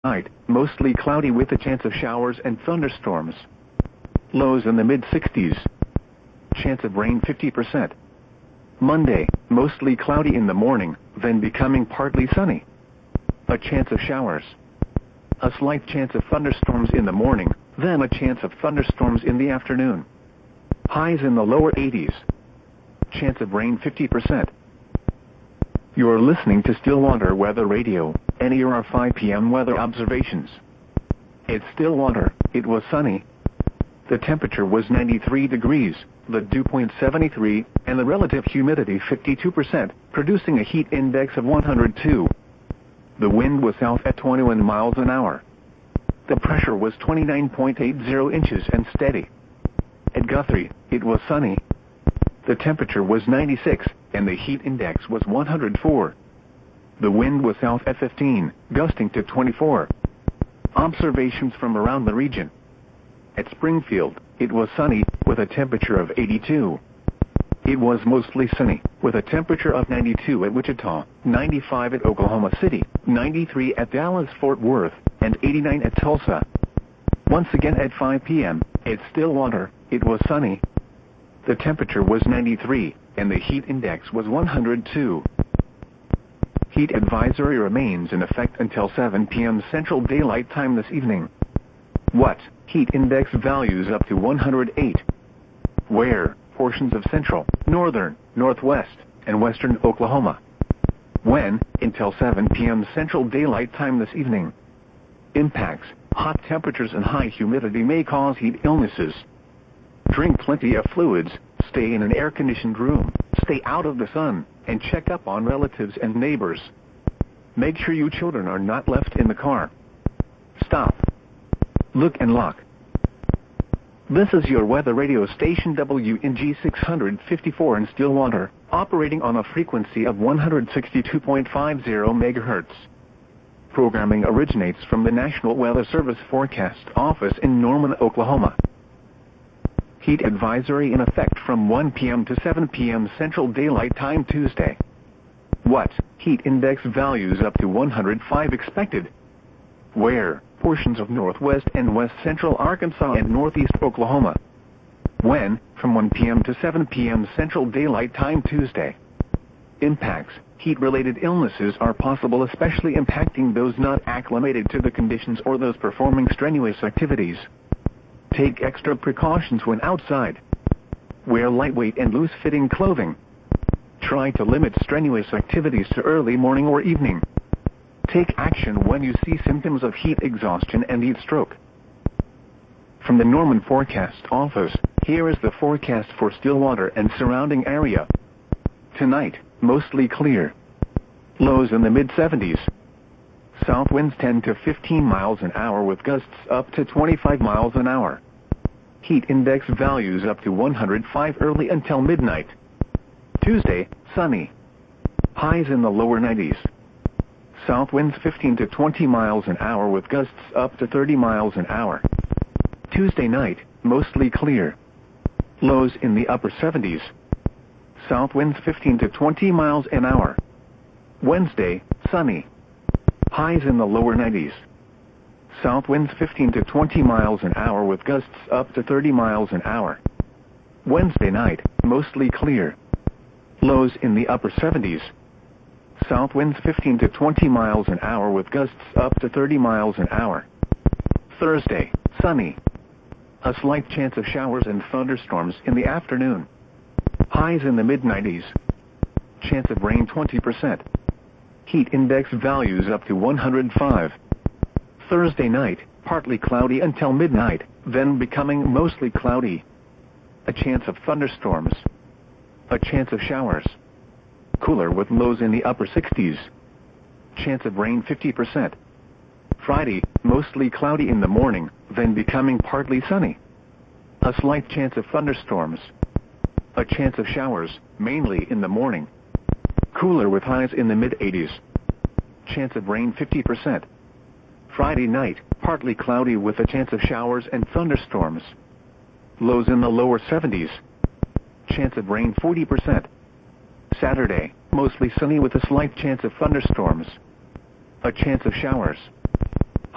Night, mostly cloudy with a chance of showers and thunderstorms. Lows in the mid-60s. Chance of rain 50%. Monday, mostly cloudy in the morning, then becoming partly sunny. A chance of showers. A slight chance of thunderstorms in the morning, then a chance of thunderstorms in the afternoon. Highs in the lower 80s. Chance of rain 50%. You're listening to Stillwater Weather Radio, NER 5 p.m. weather observations. It's Stillwater, it was sunny. The temperature was 93 degrees, the dew point 73, and the relative humidity 52%, producing a heat index of 102. The wind was south at 21 miles an hour. The pressure was 29.80 inches and steady. At Guthrie, it was sunny. The temperature was 96, and the heat index was 104. The wind was south at 15, gusting to 24. Observations from around the region. At Springfield, it was sunny, with a temperature of 82. It was mostly sunny, with a temperature of 92 at Wichita, 95 at Oklahoma City, 93 at Dallas-Fort Worth, and 89 at Tulsa. Once again at 5 p.m., at Stillwater, it was sunny. The temperature was 93, and the heat index was 102. Heat advisory remains in effect until 7 p.m. Central Daylight Time this evening. What? Heat index values up to 108. Where? Portions of central, northern, northwest, and western Oklahoma. When? Until 7 p.m. Central Daylight Time this evening. Impacts. Hot temperatures and high humidity may cause heat illnesses. Drink plenty of fluids, stay in an air-conditioned room, stay out of the sun, and check up on relatives and neighbors. Make sure you children are not left in the car. Stop. Look and lock. This is your weather radio station WNG 654 in Stillwater, operating on a frequency of 162.50 MHz. Programming originates from the National Weather Service Forecast Office in Norman, Oklahoma. Heat advisory in effect from 1 p.m. to 7 p.m. Central Daylight Time Tuesday. What? Heat index values up to 105 expected. Where? Portions of northwest and west central Arkansas and northeast Oklahoma. When? From 1 p.m. to 7 p.m. Central Daylight Time Tuesday. Impacts. Heat-related illnesses are possible, especially impacting those not acclimated to the conditions or those performing strenuous activities. Take extra precautions when outside. Wear lightweight and loose-fitting clothing. Try to limit strenuous activities to early morning or evening. Take action when you see symptoms of heat exhaustion and heat stroke. From the Norman Forecast Office, here is the forecast for Stillwater and surrounding area. Tonight, mostly clear. Lows in the mid-70s. South winds 10 to 15 miles an hour with gusts up to 25 miles an hour. Heat index values up to 105 early until midnight. Tuesday, sunny. Highs in the lower 90s. South winds 15 to 20 miles an hour with gusts up to 30 miles an hour. Tuesday night, mostly clear. Lows in the upper 70s. South winds 15 to 20 miles an hour. Wednesday, sunny. Highs in the lower 90s. South winds 15 to 20 miles an hour with gusts up to 30 miles an hour. Wednesday night, mostly clear. Lows in the upper 70s. South winds 15 to 20 miles an hour with gusts up to 30 miles an hour. Thursday, sunny. A slight chance of showers and thunderstorms in the afternoon. Highs in the mid-90s. Chance of rain 20%. Heat index values up to 105. Thursday night, partly cloudy until midnight, then becoming mostly cloudy. A chance of thunderstorms. A chance of showers. Cooler with lows in the upper 60s. Chance of rain 50%. Friday, mostly cloudy in the morning, then becoming partly sunny. A slight chance of thunderstorms. A chance of showers, mainly in the morning. Cooler with highs in the mid-80s. Chance of rain 50%. Friday night, partly cloudy with a chance of showers and thunderstorms. Lows in the lower 70s. Chance of rain 40%. Saturday, mostly sunny with a slight chance of thunderstorms. A chance of showers.